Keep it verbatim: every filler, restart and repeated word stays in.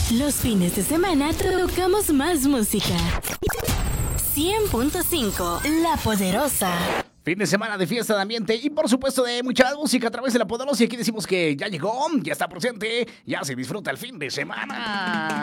Los fines de semana tocamos más música. cien punto cinco, La Poderosa. Fin de semana de fiesta, de ambiente y por supuesto de mucha música a través de La Poderosa. Y aquí decimos que ya llegó, ya está presente, ya se disfruta el fin de semana.